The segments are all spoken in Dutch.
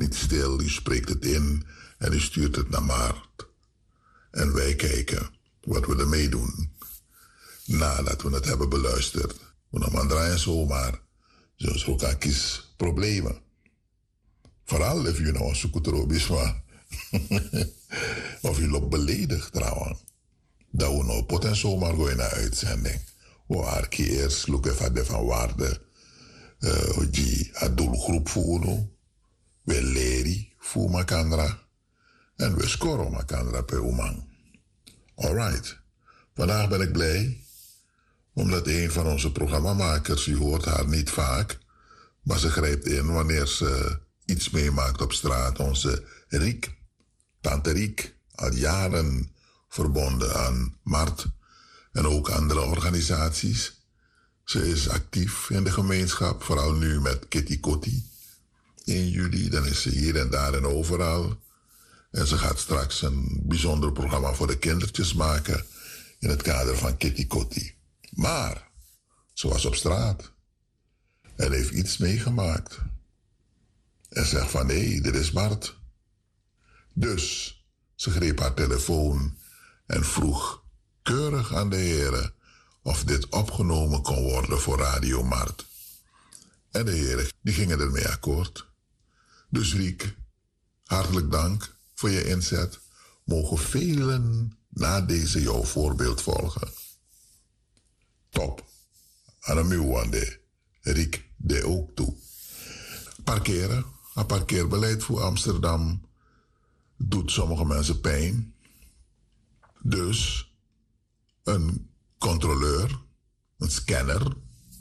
niet stil, u spreekt het in en u stuurt het naar Mart. En wij kijken wat we ermee doen. Nadat we het hebben beluisterd. We dan draaien zomaar. Zoals ook aan kies problemen. Vooral als u nou een zoeker is, maar of u loopt beledigd trouwens. Dat we nou poten zomaar gaan naar uitzending. We waren eerst lopen van waarde. Die een doelgroep voeren. We leren voor elkaar. En we scoren elkaar per oman. Alright. Vandaag ben ik blij. Omdat een van onze programmamakers, u hoort haar niet vaak. Maar ze grijpt in wanneer ze iets meemaakt op straat. Onze Riek. Tante Riek. Al jaren verbonden aan Mart. En ook andere organisaties. Ze is actief in de gemeenschap. Vooral nu met Kitty Kotti. In juli. Dan is ze hier en daar en overal. En ze gaat straks een bijzonder programma voor de kindertjes maken. In het kader van Kitty Kotti. Maar ze was op straat. En heeft iets meegemaakt. En zegt van nee, dit is Mart. Dus ze greep haar telefoon en vroeg keurig aan de heren of dit opgenomen kon worden voor Radio Mart. En de heren die gingen ermee akkoord. Dus Riek, hartelijk dank voor je inzet. Mogen velen na deze jouw voorbeeld volgen. Top. Anamiwande. Riek de ook toe. Parkeren. Een parkeerbeleid voor Amsterdam doet sommige mensen pijn. Dus een controleur, een scanner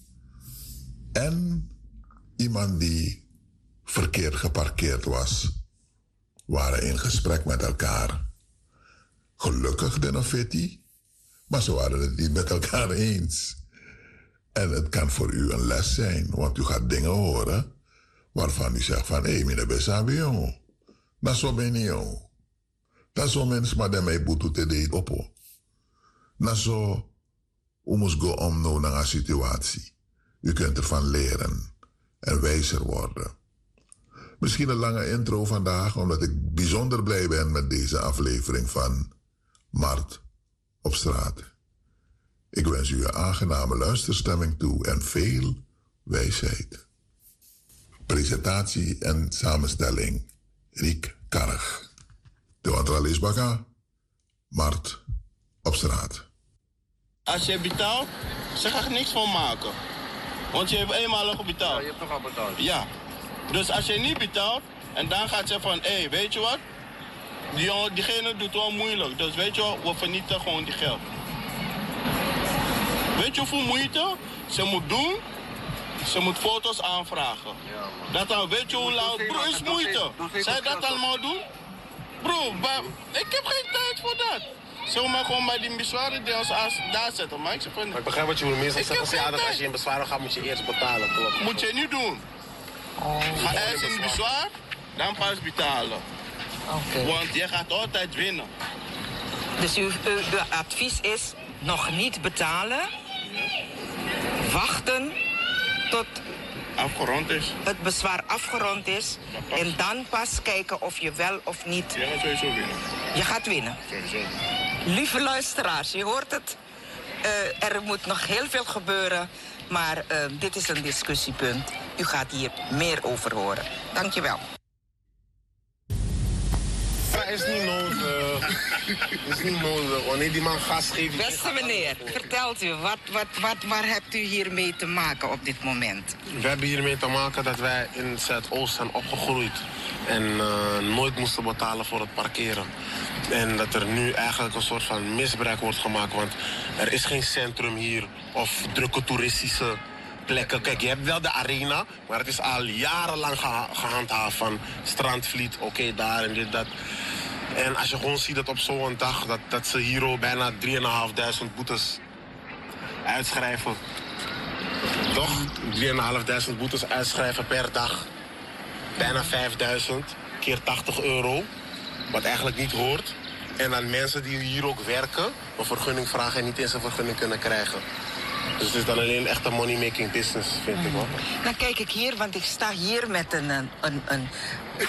en iemand die verkeerd geparkeerd was, waren in gesprek met elkaar. Gelukkig de Novetti, maar ze waren het niet met elkaar eens. En het kan voor u een les zijn, want u gaat dingen horen waarvan u zegt van, hé, meneer Besabio, dat zo ben je. Dat zo mensen maar daarmee boete te deed op. Dat zo, u moet go om nou naar een situatie. U kunt ervan leren en wijzer worden. Misschien een lange intro vandaag, omdat ik bijzonder blij ben met deze aflevering van Mart op straat. Ik wens u een aangename luisterstemming toe en veel wijsheid. Presentatie en samenstelling Riek Karg. De Wantralis Baka, Mart op straat. Als je betaalt, ze gaan er niks van maken. Want je hebt eenmalig betaald. Ja, je hebt toch al betaald? Ja. Dus als je niet betaalt, en dan gaat ze van, hé, weet je wat? Diegene doet wel moeilijk. Dus weet je wat, we vernietigen gewoon die geld. Weet je hoeveel moeite ze moet doen? Ze moet foto's aanvragen. Ja, man. Dat dan, weet je hoe lang? Bro, is moeite. Zij dat allemaal doen? Bro, ik heb geen tijd voor dat. Zullen we maar gewoon bij die bezwaren daar zetten, maar ik zeg van... Maar ik begrijp wat je moet meestal zeggen. Ze, ja, dat als je in bezwaren gaat, moet je eerst betalen. Klopt. Moet je niet doen. Ga eerst in bezwaar, dan pas betalen. Okay. Want je gaat altijd winnen. Dus uw advies is nog niet betalen, wachten tot Afgerond is. het bezwaar afgerond is en dan pas kijken of je wel of niet... Je gaat sowieso winnen. Je gaat winnen. Sowieso. Lieve luisteraars, je hoort het. Er moet nog heel veel gebeuren, maar dit is een discussiepunt. U gaat hier meer over horen. Dankjewel. Dat is niet nodig. Is niet nodig. Wanneer die man gas geeft... Beste meneer, vertelt u, waar hebt u hiermee te maken op dit moment? We hebben hiermee te maken dat wij in Zuidoost zijn opgegroeid. En nooit moesten betalen voor het parkeren. En dat er nu eigenlijk een soort van misbruik wordt gemaakt. Want er is geen centrum hier of drukke toeristische plekken. Kijk, je hebt wel de arena, maar het is al jarenlang gehandhaafd van Strandvliet, oké, daar en dit, dat. En als je gewoon ziet dat op zo'n dag, dat ze hier al bijna 3.500 boetes uitschrijven. Toch? 3.500 boetes uitschrijven per dag. Bijna 5.000 keer €80. Wat eigenlijk niet hoort. En dan mensen die hier ook werken, een vergunning vragen en niet eens een vergunning kunnen krijgen. Dus het is dan alleen echt een money-making business, vind ik wel. Dan kijk ik hier, want ik sta hier met een